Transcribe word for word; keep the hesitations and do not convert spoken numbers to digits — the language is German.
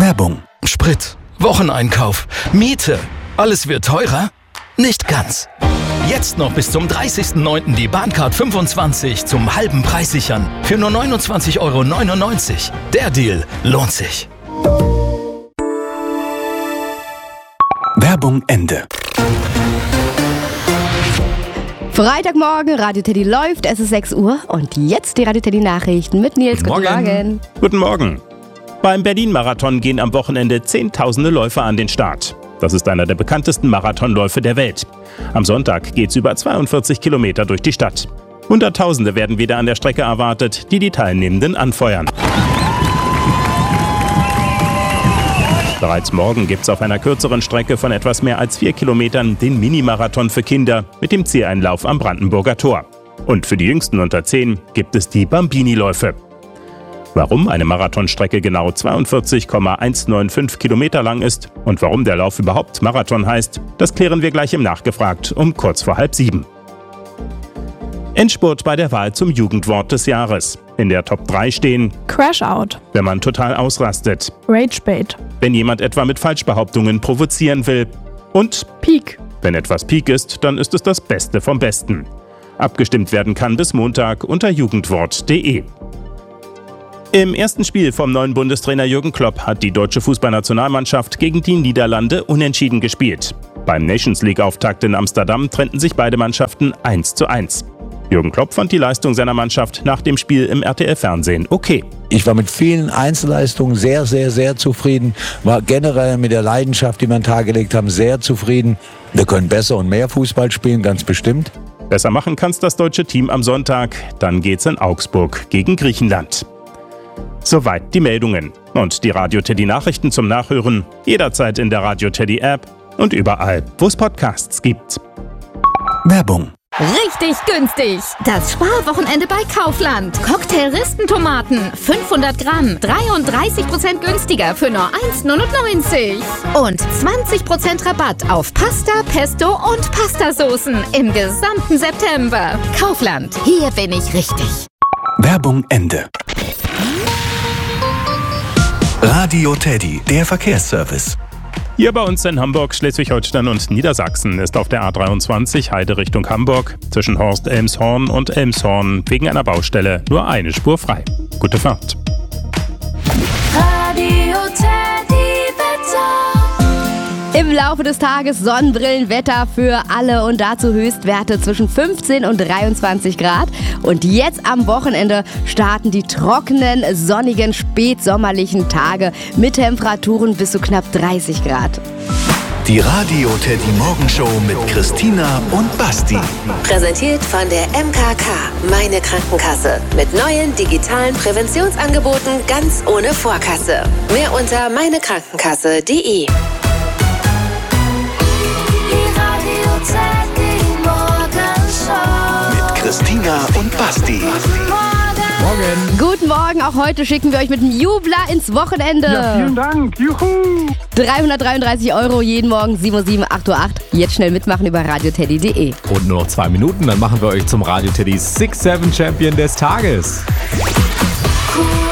Werbung. Sprit, Wocheneinkauf, Miete. Alles wird teurer? Nicht ganz. Jetzt noch bis zum dreißigsten neunten die Bahncard fünfundzwanzig zum halben Preis sichern. Für nur neunundzwanzig Euro neunundneunzig. Der Deal lohnt sich. Werbung Ende. Freitagmorgen, Radio Teddy läuft, es ist sechs Uhr und jetzt die Radio Teddy Nachrichten mit Nils. Guten Morgen. Guten Morgen. Guten Morgen. Beim Berlin-Marathon gehen am Wochenende Zehntausende Läufer an den Start. Das ist einer der bekanntesten Marathonläufe der Welt. Am Sonntag geht's über zweiundvierzig Kilometer durch die Stadt. Hunderttausende werden wieder an der Strecke erwartet, die die Teilnehmenden anfeuern. Bereits morgen gibt's auf einer kürzeren Strecke von etwas mehr als vier Kilometern den Mini-Marathon für Kinder mit dem Zieleinlauf am Brandenburger Tor. Und für die Jüngsten unter zehn gibt es die Bambini-Läufe. Warum eine Marathonstrecke genau zweiundvierzig Komma hundertfünfzig Kilometer lang ist und warum der Lauf überhaupt Marathon heißt, das klären wir gleich im Nachgefragt um kurz vor halb sieben. Endspurt bei der Wahl zum Jugendwort des Jahres. In der Top drei stehen Crash-Out, wenn man total ausrastet, Rage-Bait, wenn jemand etwa mit Falschbehauptungen provozieren will und Peak. Wenn etwas Peak ist, dann ist es das Beste vom Besten. Abgestimmt werden kann bis Montag unter jugendwort punkt de. Im ersten Spiel vom neuen Bundestrainer Jürgen Klopp hat die deutsche Fußballnationalmannschaft gegen die Niederlande unentschieden gespielt. Beim Nations-League-Auftakt in Amsterdam trennten sich beide Mannschaften eins zu eins. Jürgen Klopp fand die Leistung seiner Mannschaft nach dem Spiel im R T L-Fernsehen okay. Ich war mit vielen Einzelleistungen sehr, sehr, sehr zufrieden. War generell mit der Leidenschaft, die wir an den Tag gelegt haben, sehr zufrieden. Wir können besser und mehr Fußball spielen, ganz bestimmt. Besser machen kann's das deutsche Team am Sonntag. Dann geht's in Augsburg gegen Griechenland. Soweit die Meldungen. Und die Radio Teddy Nachrichten zum Nachhören jederzeit in der Radio Teddy App und überall, wo es Podcasts gibt. Werbung. Richtig günstig. Das Sparwochenende bei Kaufland. Cocktail-Ristentomaten, fünfhundert Gramm, dreiunddreißig Prozent günstiger für nur eins neunundneunzig. Und zwanzig Prozent Rabatt auf Pasta, Pesto und Pastasoßen im gesamten September. Kaufland, hier bin ich richtig. Werbung Ende. Radio Teddy, der Verkehrsservice. Hier bei uns in Hamburg, Schleswig-Holstein und Niedersachsen ist auf der A dreiundzwanzig Heide Richtung Hamburg zwischen Horst-Elmshorn und Elmshorn wegen einer Baustelle nur eine Spur frei. Gute Fahrt. Radio Teddy Wetter. Im Laufe des Tages Sonnenbrillenwetter für alle und dazu Höchstwerte zwischen fünfzehn und dreiundzwanzig Grad. Und jetzt am Wochenende starten die trockenen, sonnigen, spätsommerlichen Tage mit Temperaturen bis zu knapp dreißig Grad. Die Radio Teddy Morgenshow mit Christina und Basti. Präsentiert von der M K K, meine Krankenkasse. Mit neuen digitalen Präventionsangeboten ganz ohne Vorkasse. Mehr unter meinekrankenkasse punkt de. Christina und Basti. Morgen. Guten Morgen, auch heute schicken wir euch mit einem Jubler ins Wochenende. Ja, vielen Dank, juhu. dreihundertdreiunddreißig Euro jeden Morgen, sieben Uhr sieben, acht Uhr acht. Jetzt schnell mitmachen über radio teddy punkt de. Und nur noch zwei Minuten, dann machen wir euch zum Radio Teddy Six Seven Champion des Tages. Cool.